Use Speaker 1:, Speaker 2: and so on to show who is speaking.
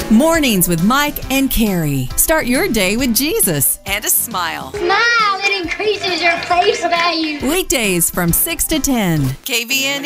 Speaker 1: Mornings with Mike and Carrie. Start your day with Jesus and a smile.
Speaker 2: Smile, it increases your face value.
Speaker 1: Weekdays from 6 to 10. KVN